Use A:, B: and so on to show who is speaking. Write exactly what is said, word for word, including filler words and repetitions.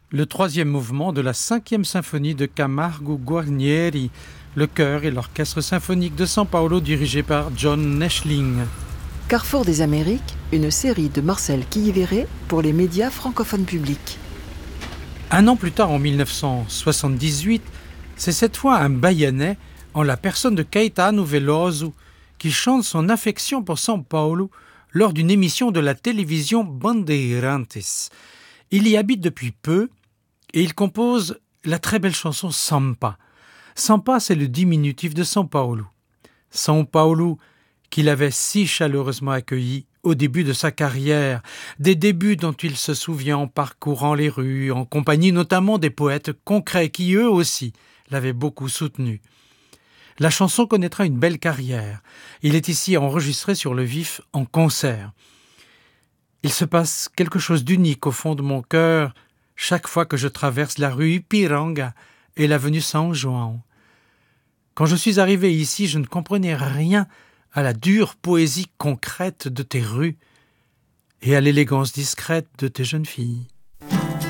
A: le troisième mouvement de la cinquième symphonie de Camargo Guarnieri, le chœur et l'orchestre symphonique de São Paulo dirigé par John Neschling.
B: Carrefour des Amériques, une série de Marcel Quilliveré pour les médias francophones publics.
A: Un an plus tard, en mille neuf cent soixante-dix-huit, c'est cette fois un Baïanais, en la personne de Caetano Veloso, qui chante son affection pour São Paulo lors d'une émission de la télévision Bandeirantes. Il y habite depuis peu et il compose la très belle chanson Sampa. Sampa, c'est le diminutif de São Paulo. São Paulo, qu'il avait si chaleureusement accueilli au début de sa carrière, des débuts dont il se souvient en parcourant les rues, en compagnie notamment des poètes concrets qui, eux aussi, l'avaient beaucoup soutenu. La chanson connaîtra une belle carrière. Il est ici enregistré sur le vif en concert. Il se passe quelque chose d'unique au fond de mon cœur chaque fois que je traverse la rue Ipiranga et l'avenue São João. Quand je suis arrivé ici, je ne comprenais rien à la dure poésie concrète de tes rues et à l'élégance discrète de tes jeunes filles.